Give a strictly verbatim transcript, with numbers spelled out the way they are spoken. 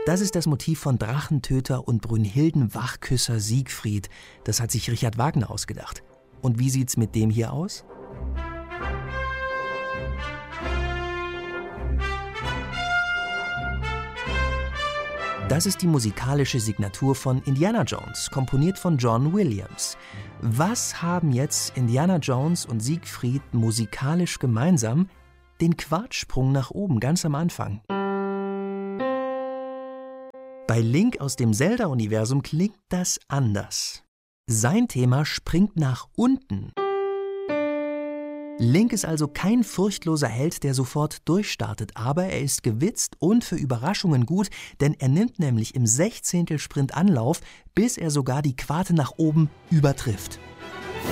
Das ist das Motiv von Drachentöter und Brünnhilden-Wachküsser Siegfried. Das hat sich Richard Wagner ausgedacht. Und wie sieht's mit dem hier aus? Das ist die musikalische Signatur von Indiana Jones, komponiert von John Williams. Was haben jetzt Indiana Jones und Siegfried musikalisch gemeinsam? Den Quartsprung nach oben, ganz am Anfang. Bei Link aus dem Zelda-Universum klingt das anders. Sein Thema springt nach unten. Link ist also kein furchtloser Held, der sofort durchstartet, aber er ist gewitzt und für Überraschungen gut, denn er nimmt nämlich im Sechzehntelsprint Anlauf, bis er sogar die Quarte nach oben übertrifft.